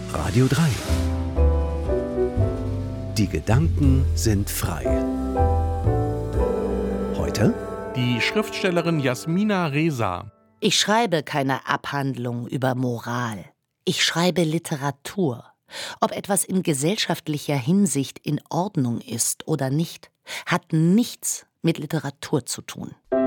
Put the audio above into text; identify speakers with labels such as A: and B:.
A: Radio 3. Die Gedanken sind frei. Heute
B: die Schriftstellerin Jasmina Reza.
C: Ich schreibe keine Abhandlung über Moral. Ich schreibe Literatur. Ob etwas in gesellschaftlicher Hinsicht in Ordnung ist oder nicht, hat nichts mit Literatur zu tun.